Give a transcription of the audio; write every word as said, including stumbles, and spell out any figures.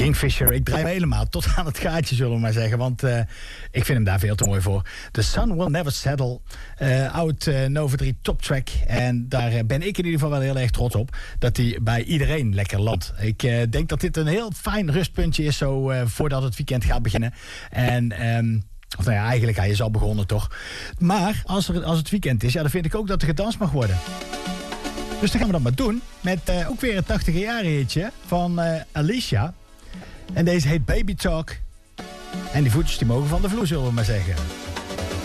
Kingfisher, ik draai hem helemaal tot aan het gaatje, zullen we maar zeggen. Want uh, ik vind hem daar veel te mooi voor. The Sun Will Never Settle, uh, oud uh, Nova drie top track. En daar uh, ben ik in ieder geval wel heel erg trots op. Dat hij bij iedereen lekker landt. Ik uh, denk dat dit een heel fijn rustpuntje is zo uh, voordat het weekend gaat beginnen. En... Um, Of nou ja, eigenlijk, hij is al begonnen toch. Maar als, er, als het weekend is, ja, dan vind ik ook dat er gedanst mag worden. Dus dan gaan we dat maar doen. Met uh, ook weer een tachtiger jaren hitje van uh, Alicia. En deze heet Baby Talk. En die voetjes die mogen van de vloer, zullen we maar zeggen.